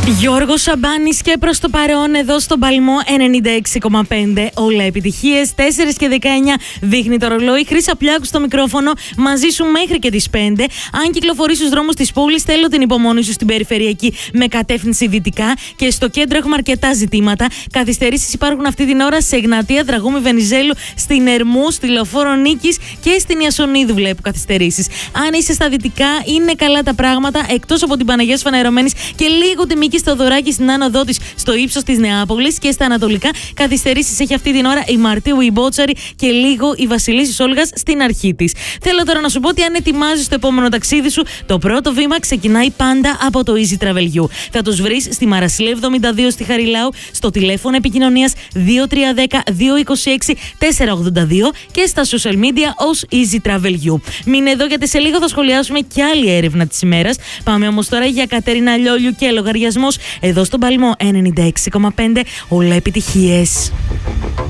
Γιώργος Σαμπάνης και προς το παρόν εδώ στον Παλμό 96,5. Όλα επιτυχίες. 4 και 19 δείχνει το ρολόι. Χρύσα Πλιάκου στο μικρόφωνο μαζί σου μέχρι και τις 5. Αν κυκλοφορείς στους δρόμους της πόλης, θέλω την υπομονή σου στην περιφερειακή με κατεύθυνση δυτικά. Και στο κέντρο έχουμε αρκετά ζητήματα. Καθυστερήσεις υπάρχουν αυτή την ώρα σε Εγνατία, Δραγούμη, Βενιζέλου, στην Ερμού, στη Λεωφόρο Νίκης και στην Ιασονίδου βλέπω καθυστερήσεις. Αν είσαι στα δυτικά, είναι καλά τα πράγματα εκτός από την Παναγιάς Φαναερωμένης και λίγο τη Μίκη Στοδωράκη στην άνοδό της στο ύψος της Νεάπολης και στα ανατολικά. Καθυστερήσεις έχει αυτή την ώρα η Μαρτίου, η Μπότσαρη και λίγο η Βασιλίσσης Όλγας στην αρχή της. Θέλω τώρα να σου πω ότι αν ετοιμάζεις το επόμενο ταξίδι σου, το πρώτο βήμα ξεκινάει πάντα από το Easy Travel You. Θα τους βρεις στη Μαρασίλη 72 στη Χαριλάου, στο τηλέφωνο επικοινωνίας 2310-226-482 και στα social media ως Easy Travel You. Μείνε εδώ γιατί σε λίγο θα σχολιάσουμε και άλλη έρευνα της ημέρας. Πάμε όμως τώρα για Κατερίνα Λιόλιου και λογαριασμός εδώ στον Παλμό 96,5. Όλα επιτυχίες.